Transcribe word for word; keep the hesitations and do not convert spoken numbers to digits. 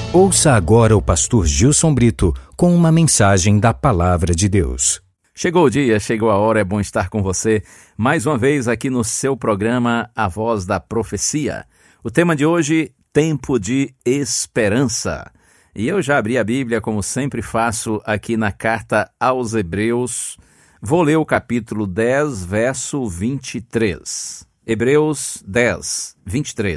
Ouça agora o pastor Gilson Brito com uma mensagem da Palavra de Deus. Chegou o dia, chegou a hora, é bom estar com você mais uma vez aqui no seu programa A Voz da Profecia. O tema de hoje, Tempo de Esperança. E eu já abri a Bíblia, como sempre faço, aqui na carta aos Hebreus. Vou ler o capítulo dez, verso vinte e três. Hebreus dez, vinte e três.